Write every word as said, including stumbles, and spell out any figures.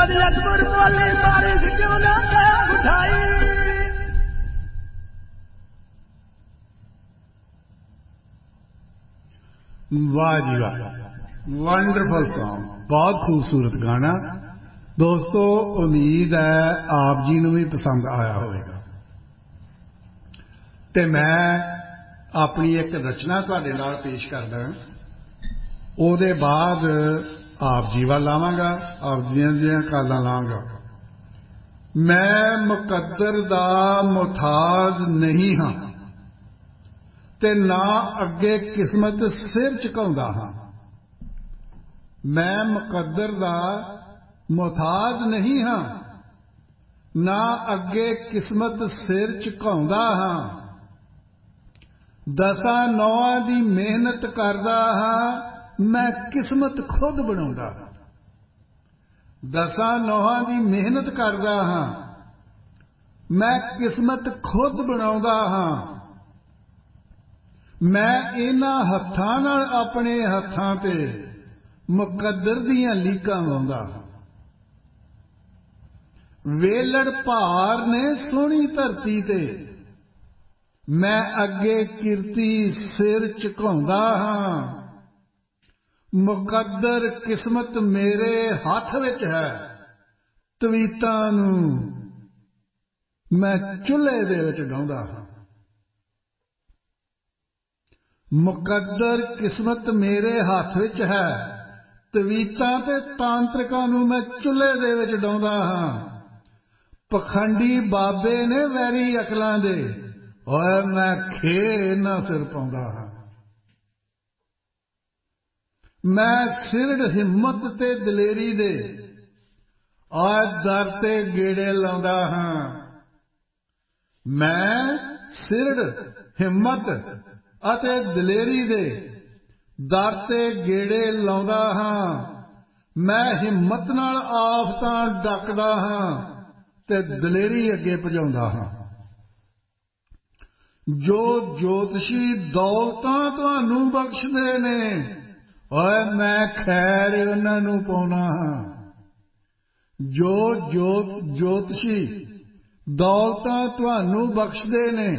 जद अकबर बोले बारिश क्यों ना उठाई। वाह जी वाह, वंडरफुल सॉन्ग, बहुत खूबसूरत गाना। दोस्तों उम्मीद है आप जी ਨੂੰ भी पसंद आया होगा। ਤੇ मैं अपनी एक रचना ਤੁਹਾਡੇ ਨਾਲ पेश करदा, ਉਹਦੇ बाद आप जी ਵੱਲ ਆਵਾਂਗਾ, आप ਦੀਆਂ ਦੀਆਂ ਕਾਲਾਂ ਲਾਂਗਾ। मैं मुकद्दर ਦਾ ਮੁਹਤਾਜ नहीं ਹਾਂ ਤੇ ਨਾ ਅੱਗੇ ਕਿਸਮਤ ਸਿਰ ਝੁਕਾਉਂਦਾ ਹਾਂ। मैं मुकद्दर ਦਾ ਮੁਹਤਾਜ नहीं ਹਾਂ, ਨਾ ਅੱਗੇ ਕਿਸਮਤ ਸਿਰ ਝੁਕਾਉਂਦਾ ਹਾਂ। ਦਸਾਂ ਨੌਆਂ ਦੀ ਮਿਹਨਤ ਕਰਦਾ ਹਾਂ, ਮੈਂ ਕਿਸਮਤ ਖੁਦ ਬਣਾਉਂਦਾ ਹਾਂ। ਦਸਾਂ ਨੌਆਂ ਦੀ ਮਿਹਨਤ ਕਰਦਾ ਹਾਂ, ਮੈਂ ਕਿਸਮਤ ਖੁਦ ਬਣਾਉਂਦਾ ਹਾਂ। मैं ਇਹਨਾਂ ਹੱਥਾਂ ਨਾਲ ਆਪਣੇ ਹੱਥਾਂ ਤੇ ਮੁਕੱਦਰ ਦੀਆਂ ਲੀਕਾਂ ਲਾਉਂਦਾ ਹਾਂ। ਵੇਲੜ ਭਾਰ ਨੇ ਸੋਹਣੀ ਧਰਤੀ ਤੇ, ਮੈਂ ਅੱਗੇ ਕਿਰਤੀ ਸਿਰ ਝੁਕਾਉਂਦਾ ਹਾਂ। ਮੁਕੱਦਰ ਕਿਸਮਤ ਮੇਰੇ ਹੱਥ ਵਿੱਚ ਹੈ, ਤਵੀਤਾਂ ਨੂੰ ਮੈਂ ਚੁੱਲ੍ਹੇ ਦੇ ਵਿੱਚ ਡਾਉਂਦਾ ਹਾਂ। ਮੁਕੱਦਰ ਕਿਸਮਤ ਮੇਰੇ ਹੱਥ ਵਿੱਚ ਹੈ, ਤਵੀਤਾਂ ਤੇ ਤਾਂਤਰਿਕਾਂ ਨੂੰ ਮੈਂ ਚੁੱਲ੍ਹੇ ਦੇ ਵਿੱਚ ਡਾਉਂਦਾ ਹਾਂ। ਪਖੰਡੀ ਬਾਬੇ ਨੇ ਵੈਰੀ ਅਕਲਾਂ ਦੇ, ਓਏ ਮੈਂ ਖੇ ਨਾ ਸਿਰ ਪਾਉਂਦਾ ਹਾਂ। ਮੈਂ ਸਿਰੜ ਹਿੰਮਤ ਤੇ ਦਲੇਰੀ ਦੇ, ਓਏ ਦਰ ਤੇ ਗੇੜੇ ਲਾਉਂਦਾ ਹਾਂ। ਮੈਂ ਸਿਰੜ ਹਿੰਮਤ ਅਤੇ ਦਲੇਰੀ ਦੇ ਦਰ ਤੇ ਗੇੜੇ ਲਾਉਂਦਾ ਹਾਂ। ਮੈਂ ਹਿੰਮਤ ਨਾਲ ਆਫਤਾਂ ਡੱਕਦਾ ਹਾਂ ਤੇ ਦਲੇਰੀ ਅੱਗੇ ਭਜਾਉਂਦਾ ਹਾਂ। ਜੋ ਜੋਤਸ਼ੀ ਦੌਲਤਾਂ ਤੁਹਾਨੂੰ ਬਖਸ਼ਦੇ ਨੇ, ਓਏ ਮੈਂ ਖੈਰ ਉਹਨਾਂ ਨੂੰ ਪਾਉਣਾ ਹਾਂ। ਜੋ ਜੋਤ ਜੋਤਸ਼ੀ ਦੌਲਤਾਂ ਤੁਹਾਨੂੰ ਬਖਸ਼ਦੇ ਨੇ,